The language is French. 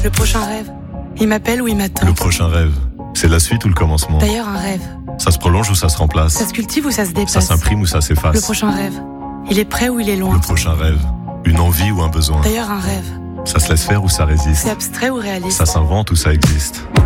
Le prochain rêve, il m'appelle ou il m'attend. Le prochain rêve, c'est la suite ou le commencement? D'ailleurs, un rêve, Ça se prolonge ou ça se remplace? ça se cultive ou ça se dépasse? Ça s'imprime ou ça Le s'efface? prochain rêve, il est près ou il est loin? Le prochain rêve, une envie ou un besoin? D'ailleurs, un rêve, Ça se laisse faire ou ça résiste? c'est abstrait ou réaliste? Ça s'invente ou ça existe?